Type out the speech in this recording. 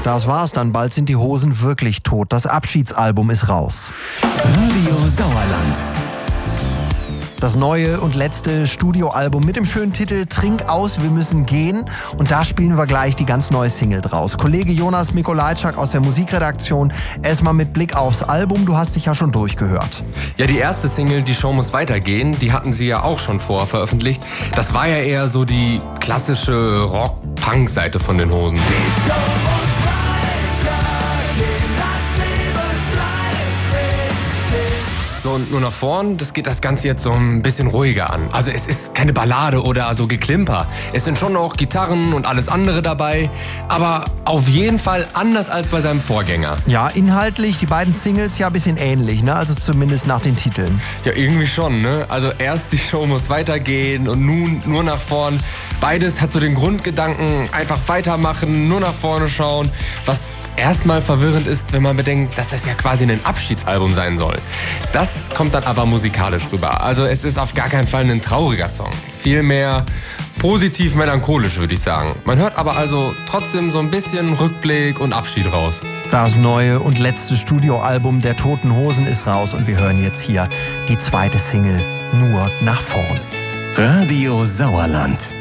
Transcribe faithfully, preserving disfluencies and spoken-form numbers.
Das war's dann, bald sind die Hosen wirklich tot. Das Abschiedsalbum ist raus. Radio Sauerland. Das neue und letzte Studioalbum mit dem schönen Titel Trink aus, wir müssen gehen. Und da spielen wir gleich die ganz neue Single draus. Kollege Jonas Mikolajczak aus der Musikredaktion, erstmal mit Blick aufs Album, du hast dich ja schon durchgehört. Ja, die erste Single, Die Show muss weitergehen, die hatten sie ja auch schon vorher veröffentlicht. Das war ja eher so die klassische Rock-Punk-Seite von den Hosen. So, und nur nach vorn, das geht das Ganze jetzt so ein bisschen ruhiger an. Also es ist keine Ballade oder so Geklimper. Es sind schon auch Gitarren und alles andere dabei, aber auf jeden Fall anders als bei seinem Vorgänger. Ja, inhaltlich die beiden Singles ja ein bisschen ähnlich, ne? Also zumindest nach den Titeln. Ja, irgendwie schon, ne? Also erst Die Show muss weitergehen und nun nur nach vorn. Beides hat so den Grundgedanken, einfach weitermachen, nur nach vorne schauen, was erstmal verwirrend ist, wenn man bedenkt, dass das ja quasi ein Abschiedsalbum sein soll. Das kommt dann aber musikalisch rüber. Also es ist auf gar keinen Fall ein trauriger Song. Vielmehr positiv melancholisch, würde ich sagen. Man hört aber also trotzdem so ein bisschen Rückblick und Abschied raus. Das neue und letzte Studioalbum der Toten Hosen ist raus und wir hören jetzt hier die zweite Single Nur nach vorn. Radio Sauerland.